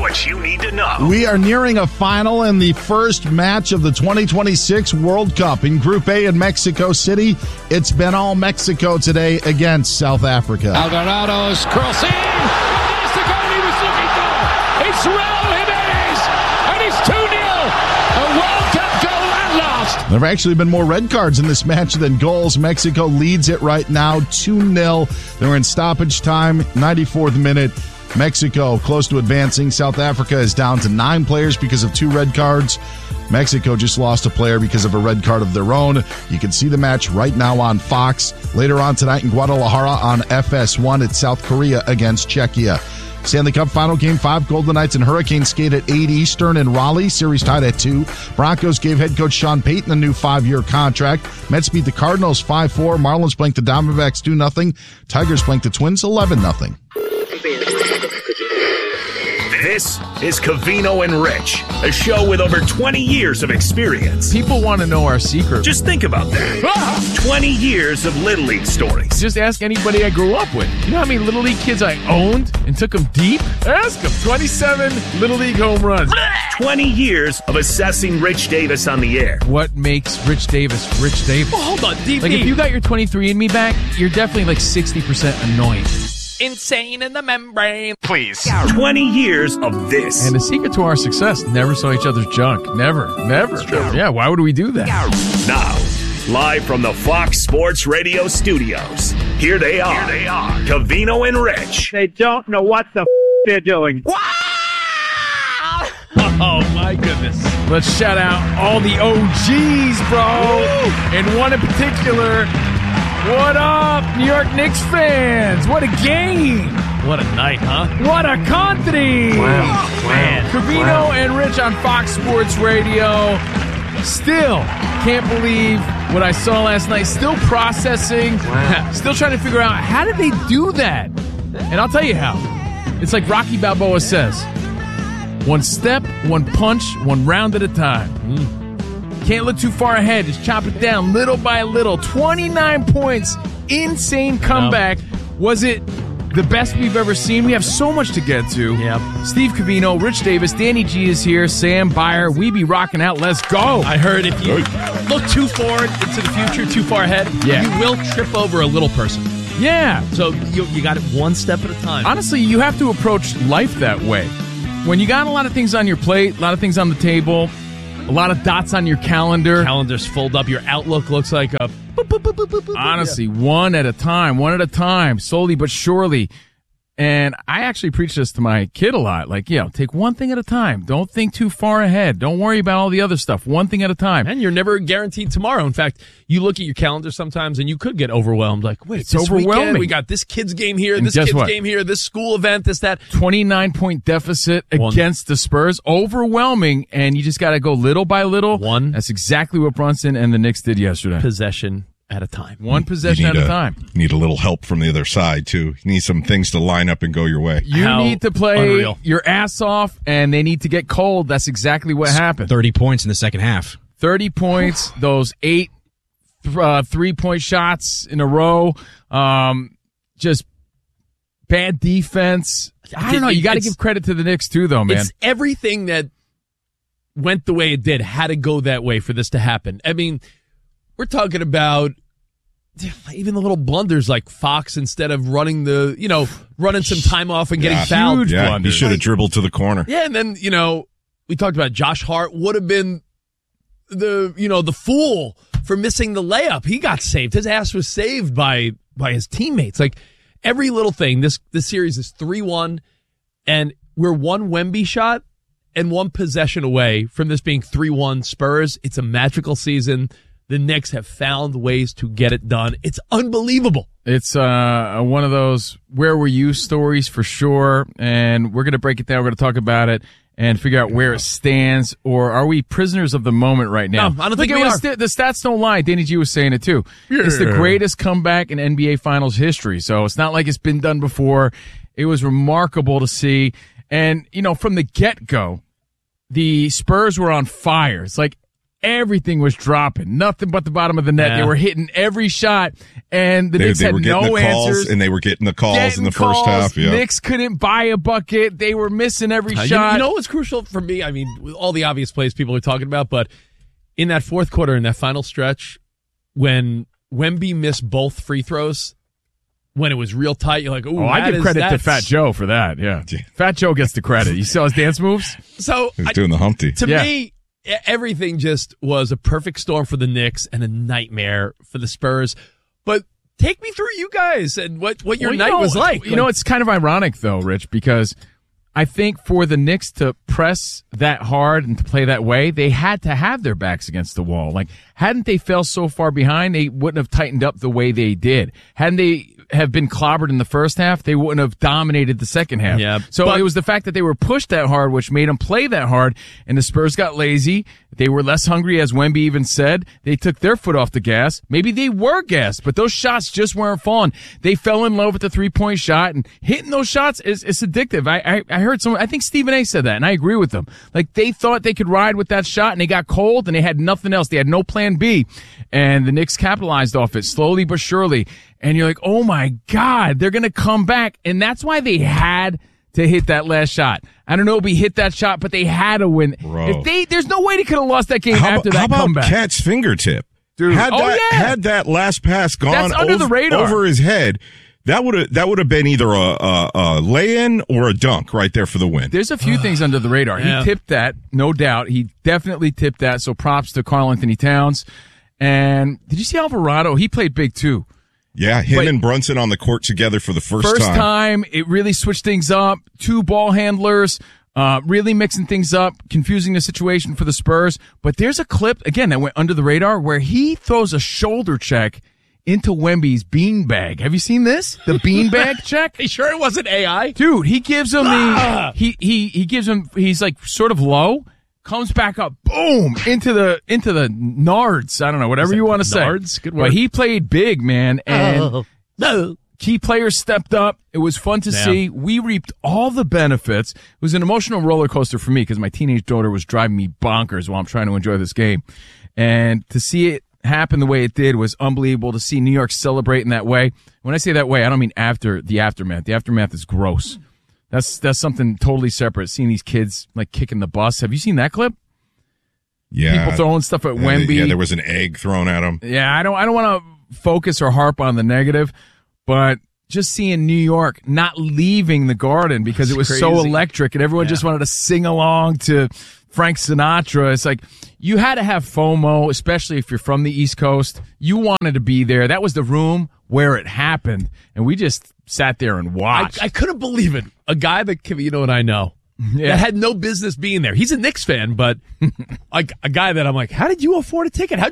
what you need to know. We are nearing a final in the first match of the 2026 World Cup. In Group A in Mexico City, it's been all Mexico today against South Africa. Alvarado's crossing. That's the goal he was looking for. It's Raul Jimenez, and it's 2-0. A World Cup goal at last. There have actually been more red cards in this match than goals. Mexico leads it right now, 2-0. They're in stoppage time, 94th minute. Mexico close to advancing. South Africa is down to 9 players because of 2 red cards. Mexico just lost a player because of a red card of their own. You can see the match right now on Fox. Later on tonight in Guadalajara on FS1, it's South Korea against Czechia. Stanley Cup Final Game 5, Golden Knights and Hurricanes skate at 8 Eastern in Raleigh. Series tied at 2. Broncos gave head coach Sean Payton a new 5-year contract. Mets beat the Cardinals 5-4. Marlins blanked the Diamondbacks 2-0. Tigers blanked the Twins 11-0. This is Covino and Rich, a show with over 20 years of experience. People want to know our secret. Just think about that. 20 years of Little League stories. Just ask anybody I grew up with. You know how many Little League kids I owned and took them deep? Ask them. 27 Little League home runs. 20 years of assessing Rich Davis on the air. What makes Rich Davis Rich Davis? Oh, hold on, DP. Like, if you got your 23andMe back, you're definitely like 60% annoying. Insane in the membrane. Please. 20 years of this. And the secret to our success, never saw each other's junk. Never. Yeah, why would we do that? Now, live from the Fox Sports Radio studios, here they are. Covino and Rich. They don't know what the they're doing. Oh, my goodness. Let's shout out all the OGs, bro. And one in particular. What up, New York Knicks fans? What a game. What a night, huh? What a country. Wow. Man. Covino and Rich on Fox Sports Radio. Still can't believe what I saw last night. Still processing. Wow. Still trying to figure out how did they do that? And I'll tell you how. It's like Rocky Balboa says. One step, one punch, one round at a time. Can't look too far ahead. Just chop it down little by little. 29 points. Insane comeback. Was it the best we've ever seen? We have so much to get to. Yep. Steve Covino, Rich Davis, Danny G is here, Sam Byer. We be rocking out. Let's go. I heard if you look too forward into the future, too far ahead, you will trip over a little person. Yeah. So you got it one step at a time. Honestly, you have to approach life that way. When you got a lot of things on your plate, a lot of things on the table, a lot of dots on your calendar. Calendars fold up. Your outlook looks like a... Honestly, one at a time, slowly but surely. And I actually preach this to my kid a lot. Like, take one thing at a time. Don't think too far ahead. Don't worry about all the other stuff. One thing at a time. And you're never guaranteed tomorrow. In fact, you look at your calendar sometimes and you could get overwhelmed. Like, wait, it's this overwhelming. Weekend, we got this kid's game here, and this kid's game here, this school event, this, that. 29-point deficit against the Spurs. Overwhelming. And you just got to go little by little. That's exactly what Brunson and the Knicks did yesterday. Possession at a time. One possession at a time. Need a little help from the other side, too. You need some things to line up and go your way. You need to play your ass off, and they need to get cold. That's exactly what happened. 30 points in the second half. 30 points, those 8 3-point shots in a row. Just bad defense. I don't know. You got to give credit to the Knicks, too, though, man. It's everything that went the way it did had to go that way for this to happen. I mean, we're talking about even the little blunders like Fox, instead of running running some time off and getting fouled. Huge blunders. He should have dribbled to the corner. Yeah, and then, we talked about Josh Hart would have been the fool for missing the layup. He got saved. His ass was saved by his teammates. Like, every little thing. This series is 3-1, and we're one Wemby shot and one possession away from this being 3-1 Spurs. It's a magical season. The Knicks have found ways to get it done. It's unbelievable. It's one of those where were you stories for sure, and we're going to break it down. We're going to talk about it and figure out where it stands, or are we prisoners of the moment right now? No, I don't think we are. The stats don't lie. Danny G was saying it too. Yeah. It's the greatest comeback in NBA Finals history, so it's not like it's been done before. It was remarkable to see, and from the get-go, the Spurs were on fire. It's like everything was dropping. Nothing but the bottom of the net. Yeah. They were hitting every shot, and the Knicks had were getting no the calls, answers. and they were getting the calls in the Calls. first half. Yeah. Knicks couldn't buy a bucket. They were missing every shot. You know what's crucial for me? I mean, with all the obvious plays people are talking about, but in that fourth quarter, in that final stretch, when Wemby missed both free throws, when it was real tight, you're like, ooh, I give credit to Fat Joe for that. Yeah. Fat Joe gets the credit. You saw his dance moves? So He was doing the Humpty. To me, everything just was a perfect storm for the Knicks and a nightmare for the Spurs. But take me through you guys and what your night was like. You know, it's kind of ironic, though, Rich, because I think for the Knicks to press that hard and to play that way, they had to have their backs against the wall. Like, hadn't they fell so far behind, they wouldn't have tightened up the way they did. Hadn't they have been clobbered in the first half, they wouldn't have dominated the second half. Yeah, so it was the fact that they were pushed that hard, which made them play that hard, and the Spurs got lazy. They were less hungry, as Wemby even said. They took their foot off the gas. Maybe they were gassed, but those shots just weren't falling. They fell in love with the three-point shot, and hitting those shots is addictive. I heard someone, I think Stephen A. said that, and I agree with them. Like, they thought they could ride with that shot, and they got cold, and they had nothing else. They had no plan B, and the Knicks capitalized off it slowly but surely. And you're like, oh my God, they're going to come back. And that's why they had to hit that last shot. I don't know if he hit that shot, but they had to win. Bro. There's no way they could have lost that game after that comeback. How about Cat's fingertip? Dude. Had that last pass gone That's under the radar. over his head, that would have been either a lay-in or a dunk right there for the win. There's a few things under the radar. Yeah. He tipped that, no doubt. He definitely tipped that, so props to Karl Anthony Towns. And did you see Alvarado? He played big too. Yeah, him and Brunson on the court together for the first time. It really switched things up. Two ball handlers, really mixing things up, confusing the situation for the Spurs. But there's a clip, again, that went under the radar where he throws a shoulder check into Wemby's beanbag. Have you seen this? The beanbag check? Are you sure it wasn't AI? Dude, he gives him he gives him, he's like sort of low, comes back up, boom, into the nards. I don't know, whatever you want to say. Nards? Good word. But he played big, man, and No. key players stepped up. It was fun to see. We reaped all the benefits. It was an emotional roller coaster for me because my teenage daughter was driving me bonkers while I'm trying to enjoy this game. And to see it happen the way it did was unbelievable. To see New York celebrate in that way. When I say that way, I don't mean after the aftermath. The aftermath is gross. That's something totally separate. Seeing these kids like kicking the bus. Have you seen that clip? Yeah. People throwing stuff at Wemby. Yeah, there was an egg thrown at him. Yeah, I don't want to focus or harp on the negative, but just seeing New York not leaving the Garden because it was so electric and everyone just wanted to sing along to Frank Sinatra. It's like you had to have FOMO, especially if you're from the East Coast. You wanted to be there. That was the room where it happened, and we just sat there and watched. I couldn't believe it. A guy that, you know what I know, that had no business being there. He's a Knicks fan, but like a guy that I'm like, how did you afford a ticket? How'd